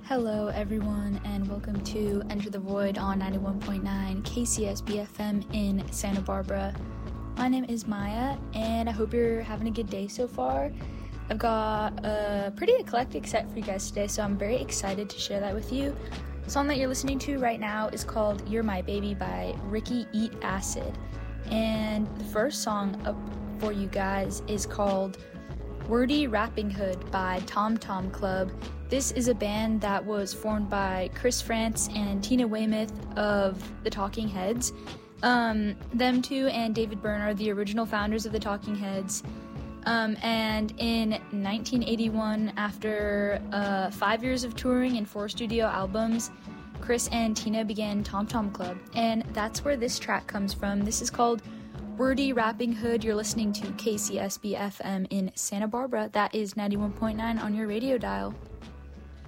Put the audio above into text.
Hello everyone and welcome to Enter the Void on 91.9 KCSB FM in Santa Barbara. My name is Maya and I hope you're having a good day so far. I've got a pretty eclectic set for you guys today, so I'm very excited to share that with you. The song that you're listening to right now is called You're My Baby by Ricky Eat Acid. And the first song up for you guys is called Wordy Rapping Hood by Tom Tom Club. This is a band that was formed by Chris France and Tina Weymouth of the Talking Heads. Them two and David Byrne are the original founders of the Talking Heads. And in 1981, after 5 years of touring and 4 studio albums, Chris and Tina began Tom Tom Club. And that's where this track comes from. This is called Wordy Rapping Hood. You're listening to KCSB FM in Santa Barbara. That is 91.9 on your radio dial.